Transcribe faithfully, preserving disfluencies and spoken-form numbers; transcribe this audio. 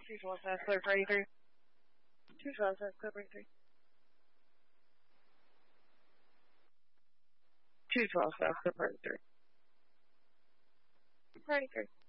Two twelve South, clear for eighty-three. Two twelve South, clear for eighty-three. Two twelve South, clear for eighty-three. For eighty-three.